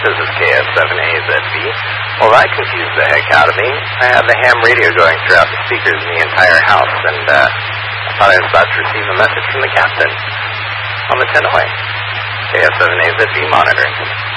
This is KS7AZB. Well, that confused the heck out of me. I had the ham radio going throughout the speakers in the entire house, and I thought I was about to receive a message from the captain on the 10-way. KS7AZB monitoring.